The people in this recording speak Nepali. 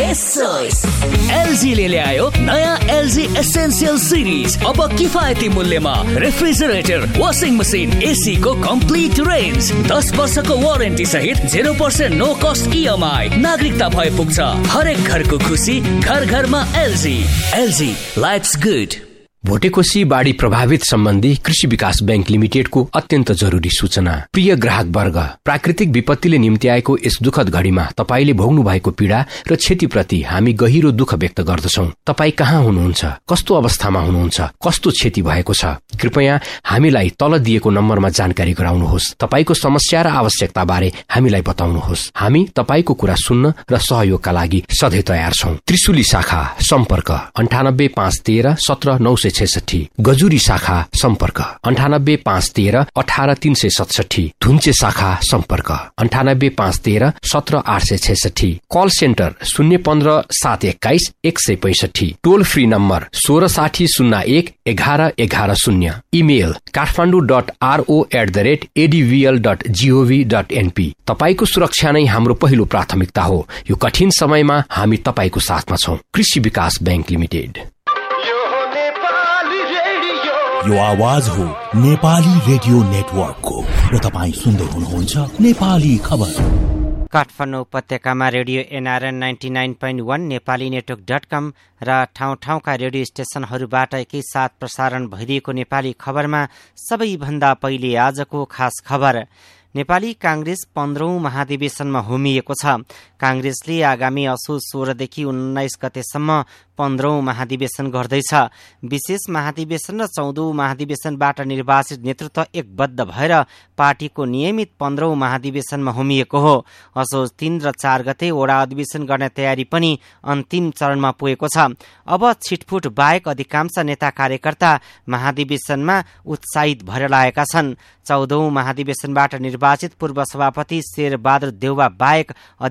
बेस्ट चोइस एलजीले ल्यायो नयाँ एलजी एसेन्शियल सिरिज। अब किफायती मूल्यमा रेफ्रिजरेटर, वाशिङ मसिन, एसी को कम्प्लिट रेन्ज, 10 वर्षको वारेन्टी सहित 0% नो कस्ट इएमआई। नागरिकता भए पुग्छ। हरेक घरको खुसी, घर घरमा LG. LG lives good. Bhote Koshi बाढी प्रभावित सम्बन्धी कृषि विकास बैंक लिमिटेडको अत्यन्त जरुरी सूचना। प्रिय ग्राहक वर्ग, प्राकृतिक विपत्तिले निम्ति आएको यस दुःखद घडीमा तपाईले भोग्नु भएको पीडा र क्षतिप्रति हामी गहिरो दुःख व्यक्त गर्दछौं। तपाई कहाँ हुनुहुन्छ, कस्तो अवस्थामा हुनुहुन्छ, कस्तो क्षति भएको छ, कृपया हामीलाई तल दिएको नम्बरमा जानकारी गराउनुहोस्। तपाईको समस्या र आवश्यकता बारे हामीलाई बताउनुहोस्। हामी तपाईको कुरा सुन्न र सहयोगका लागि सधैँ तयार छौं। त्रिशुली शाखा सम्पर्क 98 513 17 966, गजुरी शाखा सम्पर्क 98 513 18 367, धुन्चे शाखा सम्पर्क 98 513 17 866, कल सेन्टर 015 721 165, टोल फ्री नम्बर 1660 01 11 11 0, इमेल kathmandu.ro@advl.gov.np। तपाईको सुरक्षा नै हाम्रो पहिलो प्राथमिकता हो। यो कठिन समयमा हामी तपाईको साथमा छौं। कृषि विकास बैंक लिमिटेड। यो आवाज हो नेपाली रेडियो नेटवर्कको र तपाईँ सुन्दै हुनुहुन्छ नेपाली खबर। काठमाडौँ उपत्यकामा रेडियो एनआरएन 99.1, नेपाली नेटवर्क.com र ठाउँ ठाउँका रेडियो स्टेशनहरूबाट एकैसाथ प्रसारण भइरहेको नेपाली खबरमा सबैभन्दा पहिले आजको खास खबर। नेपाली कांग्रेस 15औं महाधिवेशनमा होमिएको छ। कांग्रेसले आगामी असोज 16 देखि 19 गतेसम्म 15औं महाधिवेशन गर्दैछ। विशेष महाधिवेशन र 14औं महाधिवेशनबाट निर्वाचित नेतृत्व एकबद्ध भएर पार्टीको नियमित 15औं महाधिवेशनमा होमिएको हो। असोज 3 र 4 गते वडा अधिवेशन गर्ने तयारी पनि अन्तिम चरणमा पुगेको छ। अब छिटफुट बाहेक अधिकांश नेता कार्यकर्ता महाधिवेशनमा उत्साहित भएर लागेका छन्। 14औं महाधिवेशनबाट निर्वाचित पूर्व सभापति शेरबहादुर देउवा बाहेक